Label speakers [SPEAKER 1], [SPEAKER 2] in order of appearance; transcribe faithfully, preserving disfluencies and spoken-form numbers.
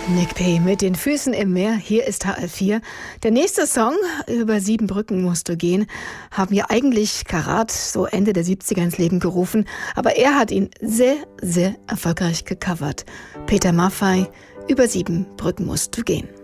[SPEAKER 1] Nick P. mit den Füßen im Meer. Hier ist H L vier. Der nächste Song, über sieben Brücken musst du gehen, haben ja eigentlich Karat so Ende der siebziger ins Leben gerufen. Aber er hat ihn sehr, sehr erfolgreich gecovert. Peter Maffay, über sieben Brücken musst du gehen.